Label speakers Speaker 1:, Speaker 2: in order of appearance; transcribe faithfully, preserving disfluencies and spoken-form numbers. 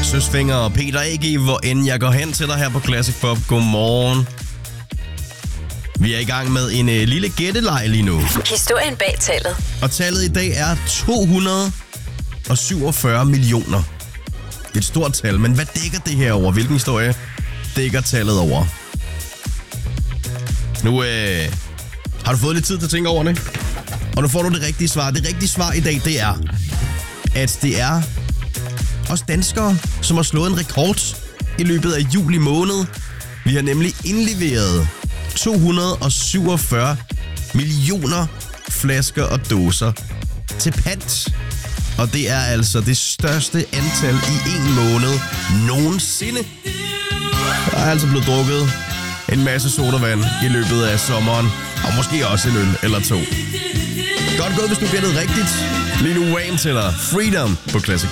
Speaker 1: Søsfinger og Peter A G, hvor end jeg går hen til dig her på Classic Pop. Godmorgen. Vi er i gang med en øh, lille gætteleg lige nu.
Speaker 2: Historien bag tallet.
Speaker 1: Og tallet i dag er to hundrede og syvogfyrre millioner. Det er et stort tal, men hvad dækker det her over? Hvilken historie dækker tallet over? Nu øh, har du fået lidt tid til at tænke over det. Og nu får du det rigtige svar. Det rigtige svar i dag, det er, at det er os danskere, som har slået en rekord i løbet af juli måned. Vi har nemlig indleveret to hundrede og syvogfyrre millioner flasker og dåser til pant. Og det er altså det største antal i en måned nogensinde. Der er altså blevet drukket en masse sodavand i løbet af sommeren. Og måske også en øl eller to. Godt gået, hvis du gættede rigtigt. Lil Wayne til dig. Freedom på Classic.